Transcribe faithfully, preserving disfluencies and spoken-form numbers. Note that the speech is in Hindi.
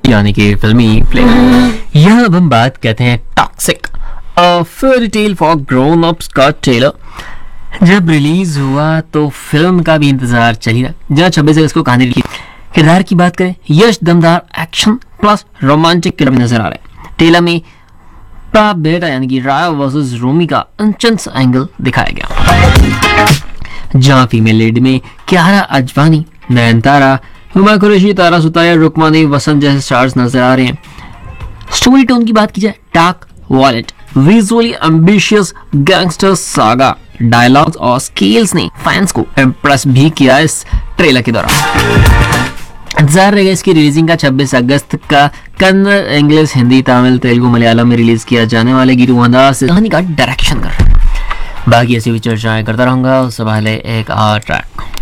यानी कि फिल्मी प्ले। यहाँ अब हम बात करते हैं toxic, a fairy tale for grown ups का ट्रेलर जब रिलीज हुआ तो फिल्म का भी इंतजार चली रहा। जहाँ छब्बीस अगस्त को कहानी रिलीज, किरदार की बात करें, यश दमदार एक्शन प्लस रोमांटिक किरदार नजर आ रहे हैं। ट्रेलर में बाप बेटा यानी कि राया वर्सेस रोमी का इंटेंस एंगल दिखाया गया, जहाँ फीमेल लीड में कियारा अडवाणी, नयनतारा, हुमा कुरैशी, तारा सुतारिया, रुकमानी, वसंत जैसे स्टार्स नजर आ रहे हैं। स्टोरी टोन की बात की जाए, dark wallet, visually ambitious gangster saga, dialogues और स्केल्स ने फैंस को इम्प्रेस भी किया इस ट्रेलर के दौरान। इंतजार रहेगा इसकी रिलीजिंग का छब्बीस अगस्त का कन्नड़, इंग्लिश, हिंदी, तमिल, तेलुगु, मलयालम में रिलीज किया जाने वाले गिरू अंदाज कहानी का डायरेक्शन कर। बाकी ऐसी भी चर्चाएं करता रहूंगा। उससे पहले एक और ट्रैक